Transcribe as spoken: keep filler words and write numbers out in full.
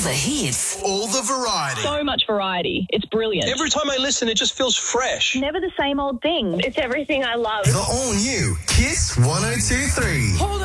the hits. All the variety. So much variety. It's brilliant. Every time I listen, it just feels fresh. Never the same old thing. It's everything I love. The all-new Kiss one oh two three.